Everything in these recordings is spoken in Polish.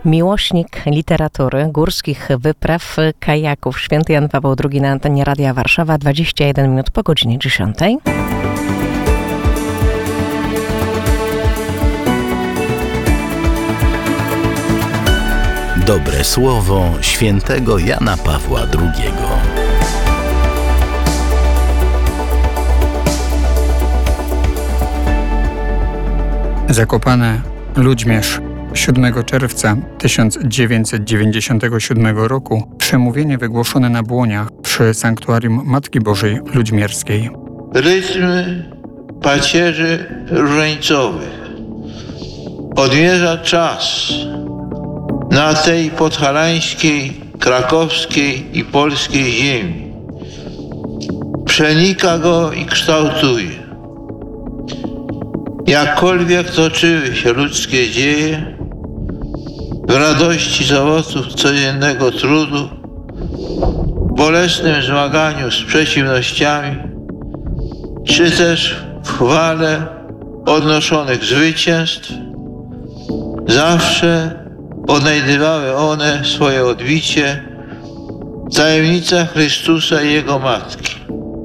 Miłośnik literatury, górskich wypraw, kajaków. Święty Jan Paweł II na antenie Radia Warszawa, 21 minut po godzinie 10. Dobre słowo świętego Jana Pawła II. Zakopane, Ludźmierz. 7 czerwca 1997 roku przemówienie wygłoszone na Błoniach przy Sanktuarium Matki Bożej Ludźmierskiej. Rytmy pacierzy różańcowych odmierza czas na tej podhalańskiej, krakowskiej i polskiej ziemi. Przenika go i kształtuje. Jakkolwiek toczyły się ludzkie dzieje, w radości z owoców codziennego trudu, bolesnym zmaganiu z przeciwnościami, czy też w chwale odnoszonych zwycięstw, zawsze odnajdywały one swoje odbicie w tajemnicach Chrystusa i Jego Matki.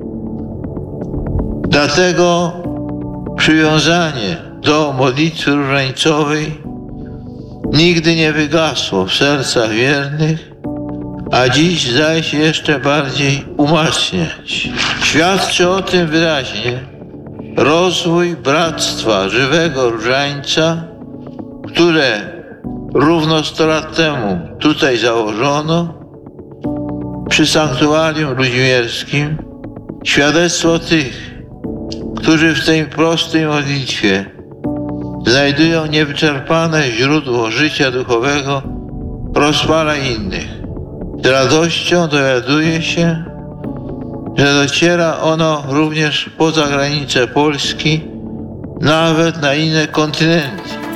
Dlatego przywiązanie do modlitwy różańcowej nigdy nie wygasło w sercach wiernych, a dziś zdaje się jeszcze bardziej umacniać. Świadczy o tym wyraźnie rozwój Bractwa Żywego Różańca, które równo 100 lat temu tutaj założono przy Sanktuarium Ludźmierskim. Świadectwo tych, którzy w tej prostej modlitwie znajdują niewyczerpane źródło życia duchowego, rozpala innych. Z radością dowiaduje się, że dociera ono również poza granice Polski, nawet na inne kontynenty.